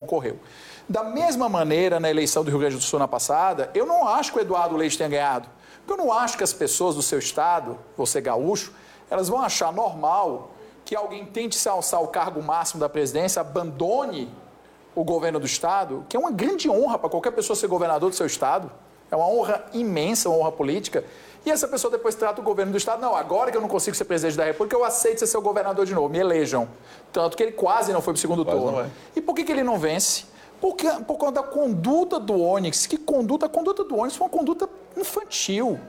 ocorreu. Da mesma maneira, na eleição do Rio Grande do Sul na passada, eu não acho que o Eduardo Leite tenha ganhado. Porque eu não acho que as pessoas do seu estado, você gaúcho, elas vão achar normal que alguém tente se alçar o cargo máximo da presidência, abandone o governo do estado, que é uma grande honra para qualquer pessoa ser governador do seu estado. É uma honra imensa, uma honra política. E essa pessoa depois trata o governo do estado, não, agora que eu não consigo ser presidente da República, eu aceito ser seu governador de novo, me elejam. Tanto que ele quase não foi para o segundo turno. E por que ele não vence? Por conta da conduta do Onyx. Que conduta? A conduta do Onyx foi uma conduta infantil.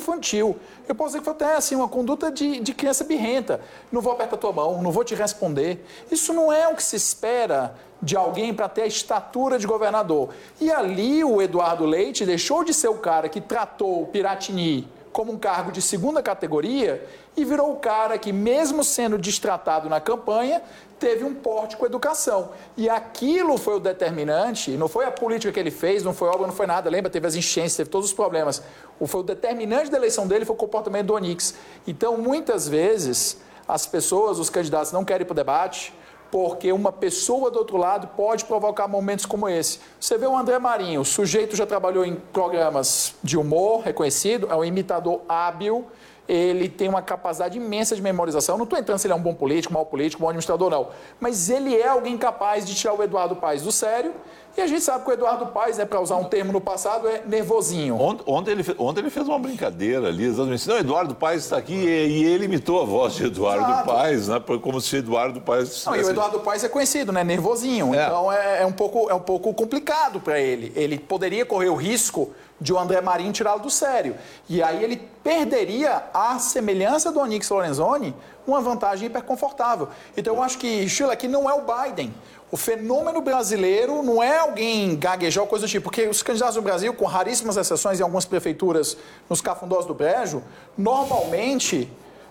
Eu posso dizer que foi até assim, uma conduta de criança birrenta. Não vou apertar tua mão, não vou te responder. Isso não é o que se espera de alguém para ter a estatura de governador. E ali o Eduardo Leite deixou de ser o cara que tratou o Piratini como um cargo de segunda categoria e virou o cara que, mesmo sendo destratado na campanha, teve um porte com educação. E aquilo foi o determinante, não foi a política que ele fez, não foi obra, não foi nada. Lembra, teve as enchentes, teve todos os problemas. Foi o determinante da eleição dele, foi o comportamento do Onyx. Então, muitas vezes, as pessoas, os candidatos não querem ir para o debate, porque uma pessoa do outro lado pode provocar momentos como esse. Você vê o André Marinho, o sujeito já trabalhou em programas de humor reconhecido, é um imitador hábil, ele tem uma capacidade imensa de memorização. Não estou entrando se ele é um bom político, mau político, bom administrador, não. Mas ele é alguém capaz de tirar o Eduardo Paes do sério. E a gente sabe que o Eduardo Paes, para usar um termo no passado, é nervosinho. Ontem ele fez uma brincadeira ali, exatamente. Não, Eduardo Paes está aqui e ele imitou a voz de Eduardo Paes, né? Como se Eduardo Paes... Não, e o Eduardo Paes é conhecido, né? Nervosinho. É. Então é um pouco complicado para ele. Ele poderia correr o risco de o André Marinho tirá-lo do sério. E aí ele perderia, à semelhança do Onyx Lorenzoni, uma vantagem hiperconfortável. Então eu acho que, Sheila, aqui não é o Biden. O fenômeno brasileiro não é alguém gaguejar ou coisa do tipo, porque os candidatos do Brasil, com raríssimas exceções em algumas prefeituras nos cafundós do Brejo, normalmente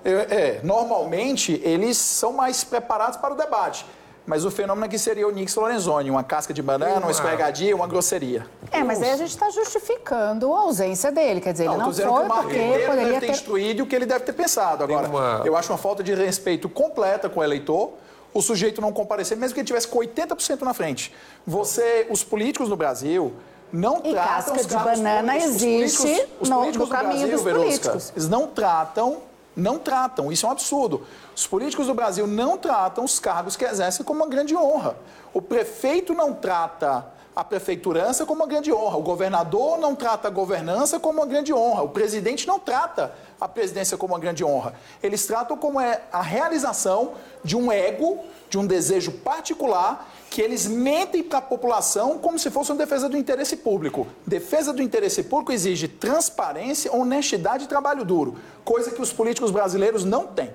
eles são mais preparados para o debate. Mas o fenômeno aqui seria o Onyx Lorenzoni, uma casca de banana, uma escorregadia, uma grosseria. Mas aí a gente está justificando a ausência dele, quer dizer, ele não foi que o porque poderia deve ter instruído o que ele deve ter pensado. Agora, eu acho uma falta de respeito completa com o eleitor, o sujeito não comparecer, mesmo que ele tivesse com 80% na frente. Os políticos no Brasil não tratam... casca de banana existe no caminho dos políticos. Eles não tratam, isso é um absurdo. Os políticos do Brasil não tratam os cargos que exercem como uma grande honra. O prefeito não trata a prefeiturança como uma grande honra. O governador não trata a governança como uma grande honra. O presidente não trata a presidência como uma grande honra. Eles tratam como a realização de um ego, de um desejo particular, que eles mentem para a população como se fosse uma defesa do interesse público. Defesa do interesse público exige transparência, honestidade e trabalho duro, coisa que os políticos brasileiros não têm.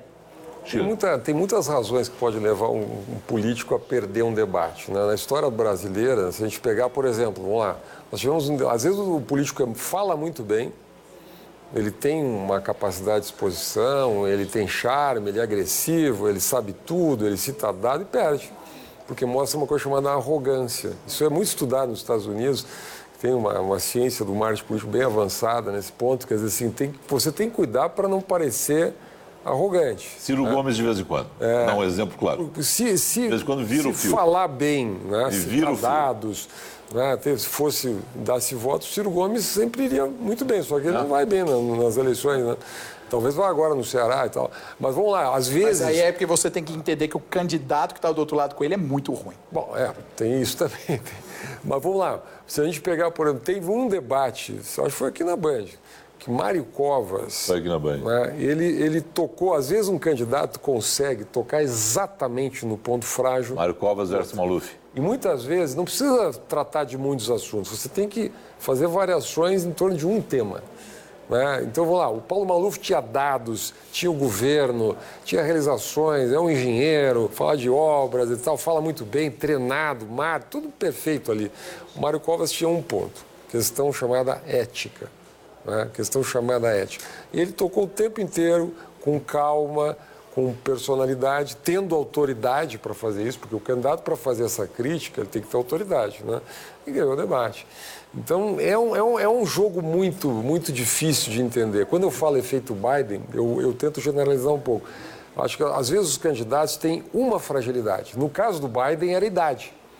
Tem muitas razões que pode levar um político a perder um debate, né? Na história brasileira, se a gente pegar, por exemplo, vamos lá, nós tivemos, às vezes o político fala muito bem, ele tem uma capacidade de exposição, ele tem charme, ele é agressivo, ele sabe tudo, ele cita dado e perde, porque mostra uma coisa chamada arrogância. Isso é muito estudado nos Estados Unidos, tem uma ciência do marketing político bem avançada nesse ponto, quer dizer assim, você tem que cuidar para não parecer arrogante. Ciro Gomes de vez em quando. Dá um exemplo claro. De vez em quando vira o fio. Falar bem, né? Citar dados, né? Se fosse dar-se votos, Ciro Gomes sempre iria muito bem, só que ele não vai bem nas eleições, né? Talvez vá agora no Ceará e tal. Mas vamos lá, às vezes... Mas aí é porque você tem que entender que o candidato que está do outro lado com ele é muito ruim. Bom, tem isso também. Mas vamos lá, se a gente pegar, por exemplo, teve um debate, acho que foi aqui na Band, que Mário Covas, né, ele tocou, às vezes um candidato consegue tocar exatamente no ponto frágil. Mário Covas versus Maluf. E muitas vezes não precisa tratar de muitos assuntos, você tem que fazer variações em torno de um tema. Né? Então, vamos lá, o Paulo Maluf tinha dados, tinha o governo, tinha realizações, é um engenheiro, fala de obras e tal, fala muito bem, treinado, tudo perfeito ali. O Mário Covas tinha um ponto, questão chamada ética. Questão chamada ética. E ele tocou o tempo inteiro com calma, com personalidade, tendo autoridade para fazer isso, porque o candidato para fazer essa crítica, ele tem que ter autoridade, né? E ganhou o debate. Então, é um jogo muito, muito difícil de entender. Quando eu falo efeito Biden, eu tento generalizar um pouco. Acho que, às vezes, os candidatos têm uma fragilidade. No caso do Biden, era a idade.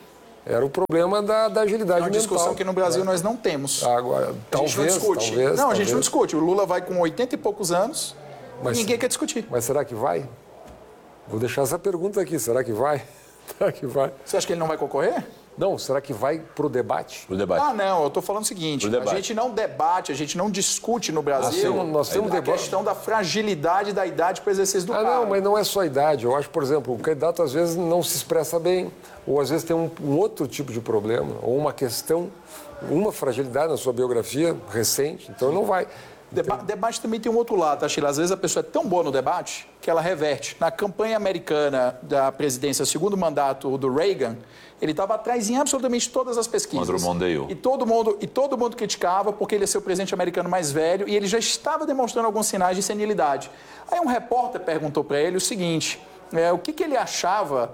Era o problema da agilidade É uma mental. discussão que no Brasil nós não temos. Agora, A gente não discute. A gente não discute. O Lula vai com 80 e poucos anos e ninguém quer discutir. Mas será que vai? Vou deixar essa pergunta aqui. Será que vai? Será que vai? Você acha que ele não vai concorrer? Não, será que vai pro debate? O debate. Ah, não, eu estou falando o seguinte, a gente não debate, a gente não discute no Brasil nós temos a debate. questão da fragilidade da idade para o exercício do cargo. Não, mas não é só a idade. Eu acho, por exemplo, o candidato às vezes não se expressa bem, ou às vezes tem um outro tipo de problema, ou uma questão, uma fragilidade na sua biografia recente, então não vai. Debate também tem um outro lado, tá, Sheila? Às vezes a pessoa é tão boa no debate que ela reverte. Na campanha americana da presidência, segundo mandato do Reagan, ele estava atrás em absolutamente todas as pesquisas. Contra o Mondale. E todo mundo criticava porque ele ia ser o presidente americano mais velho e ele já estava demonstrando alguns sinais de senilidade. Aí um repórter perguntou para ele o seguinte, o que ele achava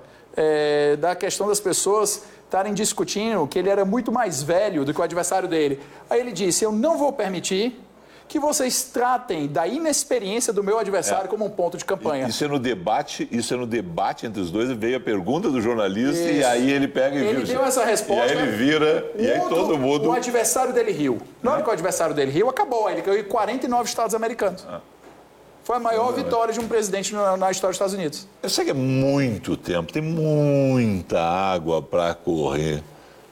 da questão das pessoas estarem discutindo que ele era muito mais velho do que o adversário dele. Aí ele disse, eu não vou permitir que vocês tratem da inexperiência do meu adversário como um ponto de campanha. Isso é no debate entre os dois, veio a pergunta do jornalista e aí ele pega e vira. Ele deu essa resposta. E aí ele vira, e aí todo mundo... O adversário dele riu. Na hora que o adversário dele riu, acabou. Ele caiu em 49 estados americanos. Foi a maior vitória de um presidente na história dos Estados Unidos. Eu sei que é muito tempo, tem muita água para correr.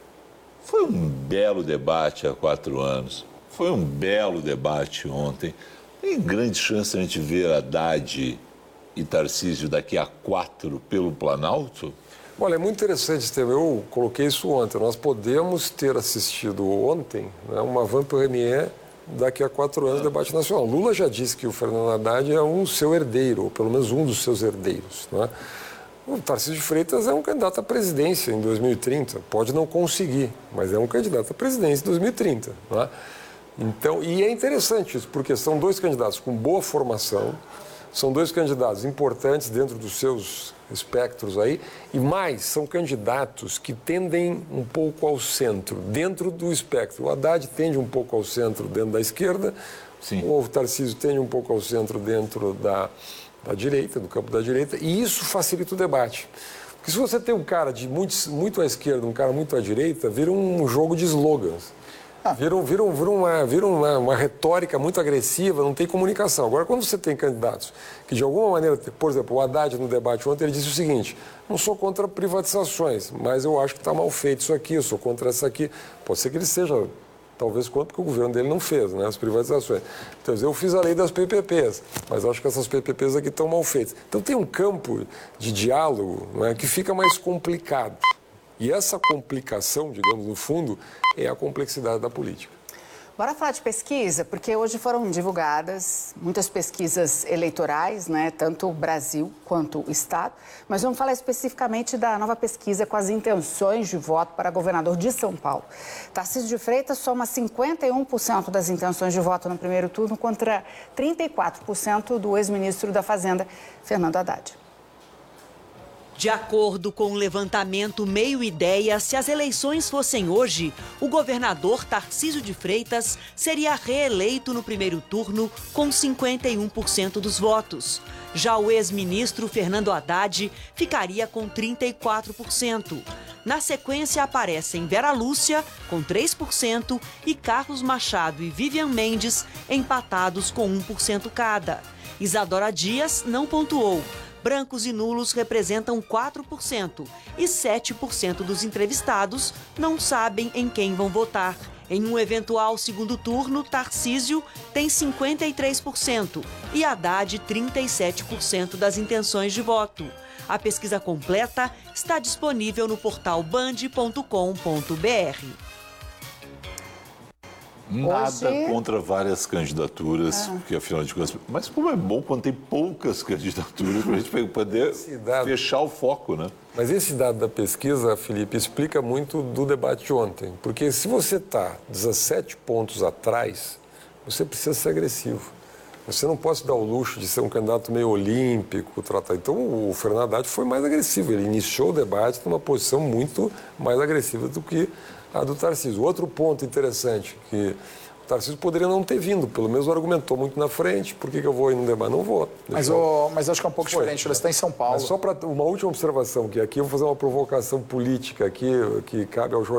Foi um belo debate há 4 anos. Foi um belo debate ontem. Tem grande chance de a gente ver Haddad e Tarcísio daqui a 4 pelo Planalto? Olha, é muito interessante esse tema. Eu coloquei isso ontem. Nós podemos ter assistido ontem, né, uma van premier daqui a 4 anos do debate nacional. Lula já disse que o Fernando Haddad é o seu herdeiro, ou pelo menos um dos seus herdeiros, né? O Tarcísio de Freitas é um candidato à presidência em 2030. Pode não conseguir, mas é um candidato à presidência em 2030, né? Então, e é interessante isso, porque são 2 candidatos com boa formação, são 2 candidatos importantes dentro dos seus espectros aí, e mais, são candidatos que tendem um pouco ao centro, dentro do espectro. O Haddad tende um pouco ao centro dentro da esquerda, Sim. O Tarcísio tende um pouco ao centro dentro da direita, do campo da direita, e isso facilita o debate. Porque se você tem um cara de muito à esquerda, um cara muito à direita, vira um jogo de slogans. Vira uma retórica muito agressiva, não tem comunicação. Agora, quando você tem candidatos que, de alguma maneira, por exemplo, o Haddad no debate ontem, ele disse o seguinte, não sou contra privatizações, mas eu acho que está mal feito isso aqui, eu sou contra essa aqui. Pode ser que ele seja, talvez, contra porque o governo dele não fez, né, as privatizações. Então, eu fiz a lei das PPPs, mas acho que essas PPPs aqui estão mal feitas. Então, tem um campo de diálogo, né, que fica mais complicado. E essa complicação, digamos, no fundo, é a complexidade da política. Bora falar de pesquisa, porque hoje foram divulgadas muitas pesquisas eleitorais, né? Tanto o Brasil quanto o Estado. Mas vamos falar especificamente da nova pesquisa com as intenções de voto para governador de São Paulo. Tarcísio de Freitas soma 51% das intenções de voto no primeiro turno contra 34% do ex-ministro da Fazenda, Fernando Haddad. De acordo com o levantamento Meio Ideia, se as eleições fossem hoje, o governador Tarcísio de Freitas seria reeleito no primeiro turno com 51% dos votos. Já o ex-ministro Fernando Haddad ficaria com 34%. Na sequência aparecem Vera Lúcia, com 3%, e Carlos Machado e Vivian Mendes, empatados com 1% cada. Isadora Dias não pontuou. Brancos e nulos representam 4% e 7% dos entrevistados não sabem em quem vão votar. Em um eventual segundo turno, Tarcísio tem 53% e Haddad 37% das intenções de voto. A pesquisa completa está disponível no portal band.com.br. Nada contra várias candidaturas, porque afinal de contas... Mas como é bom quando tem poucas candidaturas para a gente poder fechar o foco, né? Mas esse dado da pesquisa, Felipe, explica muito do debate de ontem. Porque se você está 17 pontos atrás, você precisa ser agressivo. Você não pode dar o luxo de ser um candidato meio olímpico, tratar. Então, o Fernando Haddad foi mais agressivo. Ele iniciou o debate numa posição muito mais agressiva do que a do Tarcísio. Outro ponto interessante, que o Tarcísio poderia não ter vindo, pelo menos argumentou muito na frente. Por que eu vou ir no debate? Não vou. Mas acho que é um pouco diferente. Você está em São Paulo. Mas só para uma última observação, que aqui eu vou fazer uma provocação política aqui, que cabe ao jornal.